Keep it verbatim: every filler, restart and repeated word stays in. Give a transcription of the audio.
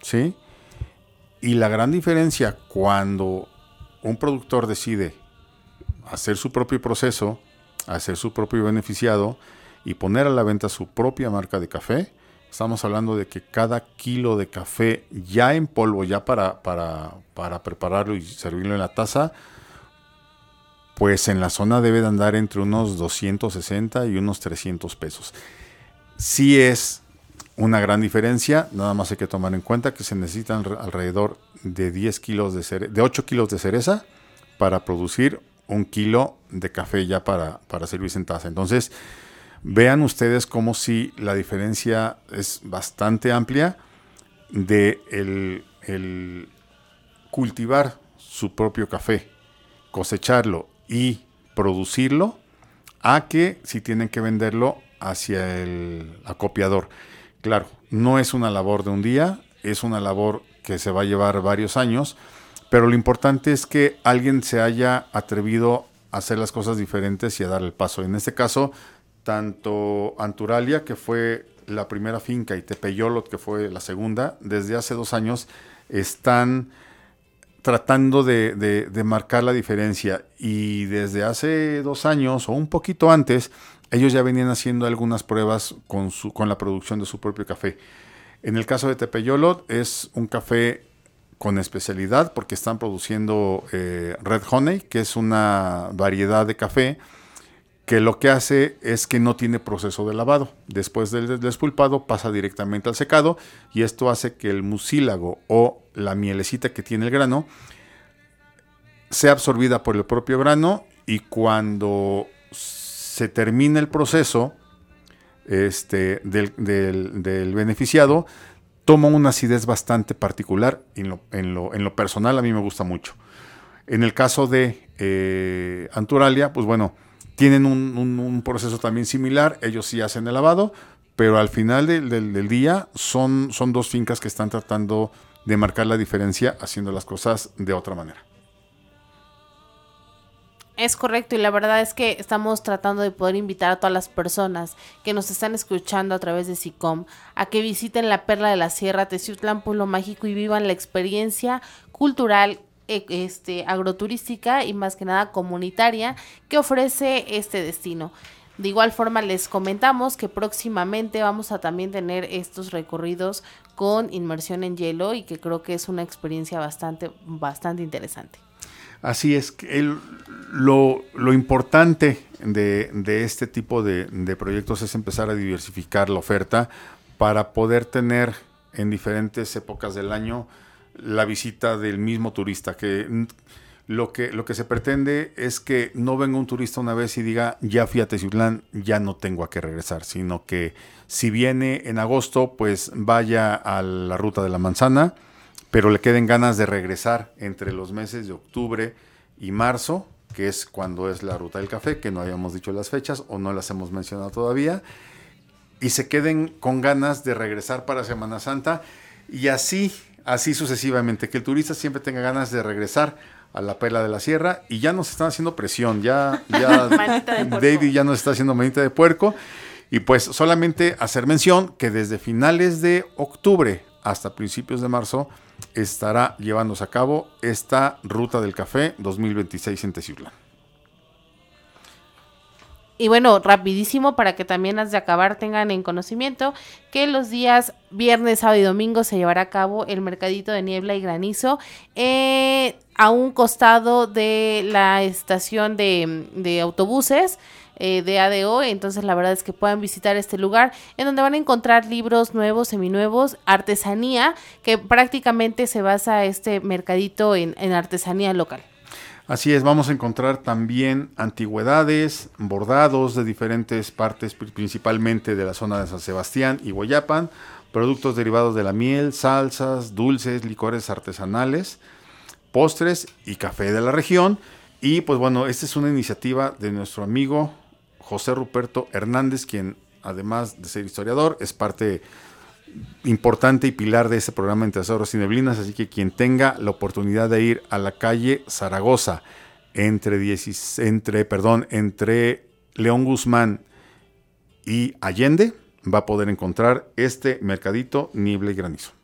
¿sí? Y la gran diferencia cuando un productor decide hacer su propio proceso, hacer su propio beneficiado y poner a la venta su propia marca de café, estamos hablando de que cada kilo de café ya en polvo, ya para, para, para prepararlo y servirlo en la taza, pues en la zona debe de andar entre unos doscientos sesenta y unos trescientos pesos. Sí es una gran diferencia, nada más hay que tomar en cuenta que se necesitan alrededor de diez kilos de cere- de ocho kilos de cereza para producir un kilo de café ya para, para servirse en taza. Entonces, vean ustedes como si la diferencia es bastante amplia de el, el cultivar su propio café, cosecharlo y producirlo, a que si tienen que venderlo hacia el acopiador. Claro, no es una labor de un día, es una labor que se va a llevar varios años, pero lo importante es que alguien se haya atrevido a hacer las cosas diferentes y a dar el paso. En este caso, tanto Anturalia, que fue la primera finca, y Tepeyolot, que fue la segunda, desde hace dos años están tratando de, de, de marcar la diferencia, y desde hace dos años o un poquito antes ellos ya venían haciendo algunas pruebas con, su, con la producción de su propio café. En el caso de Tepeyolot es un café con especialidad porque están produciendo eh, Red Honey, que es una variedad de café que lo que hace es que no tiene proceso de lavado. Después del despulpado pasa directamente al secado, y esto hace que el mucílago o la mielecita que tiene el grano sea absorbida por el propio grano, y cuando se termina el proceso este, del, del, del beneficiado, toma una acidez bastante particular. En lo, en, lo, en lo personal a mí me gusta mucho. En el caso de eh, Anturalia, pues bueno, tienen un, un, un proceso también similar. Ellos sí hacen el lavado, pero al final del, del, del día son, son dos fincas que están tratando de marcar la diferencia haciendo las cosas de otra manera. Es correcto, y la verdad es que estamos tratando de poder invitar a todas las personas que nos están escuchando a través de SICOM a que visiten la Perla de la Sierra, Teciutlán, Pueblo Mágico, y vivan la experiencia cultural, este, agroturística y más que nada comunitaria que ofrece este destino. De igual forma les comentamos que próximamente vamos a también tener estos recorridos con inmersión en hielo, y que creo que es una experiencia bastante, bastante interesante. Así es, que el, lo, lo importante de, de este tipo de, de proyectos es empezar a diversificar la oferta para poder tener en diferentes épocas del año la visita del mismo turista. Que lo que, lo que se pretende es que no venga un turista una vez y diga, ya fui a Teciutlán, ya no tengo a qué regresar, sino que si viene en agosto, pues vaya a la Ruta de la Manzana, pero le queden ganas de regresar entre los meses de octubre y marzo, que es cuando es la Ruta del Café, que no habíamos dicho las fechas o no las hemos mencionado todavía, y se queden con ganas de regresar para Semana Santa, y así, así sucesivamente, que el turista siempre tenga ganas de regresar a la Perla de la Sierra. Y ya nos están haciendo presión, ya, ya David ya nos está haciendo manita de puerco, y pues solamente hacer mención que desde finales de octubre hasta principios de marzo estará llevándose a cabo esta Ruta del Café dos mil veintiséis en Teciutlán. Y bueno, rapidísimo para que también antes de acabar tengan en conocimiento que los días viernes, sábado y domingo se llevará a cabo el mercadito de niebla y granizo eh, a un costado de la estación de, de autobuses eh, de A D O. Entonces la verdad es que puedan visitar este lugar en donde van a encontrar libros nuevos, seminuevos, artesanía, que prácticamente se basa este mercadito en, en artesanía local. Así es, vamos a encontrar también antigüedades, bordados de diferentes partes, principalmente de la zona de San Sebastián y Hueyapan, productos derivados de la miel, salsas, dulces, licores artesanales, postres y café de la región. Y pues bueno, esta es una iniciativa de nuestro amigo José Ruperto Hernández, quien además de ser historiador es parte importante y pilar de este programa Entre Tesoros y Neblinas. Así que quien tenga la oportunidad de ir a la calle Zaragoza entre, diez, entre, perdón, entre León Guzmán y Allende, va a poder encontrar este mercadito niebla y granizo.